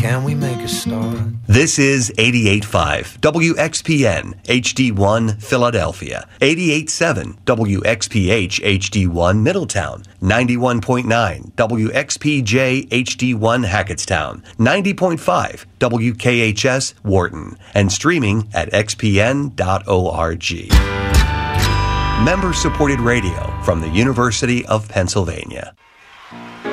Can we make a start? This is 88.5 WXPN HD1 Philadelphia, 88.7 WXPH HD1 Middletown, 91.9 WXPJ HD1 Hackettstown, 90.5 WKHS Wharton, and streaming at xpn.org. Member-supported radio from the University of Pennsylvania.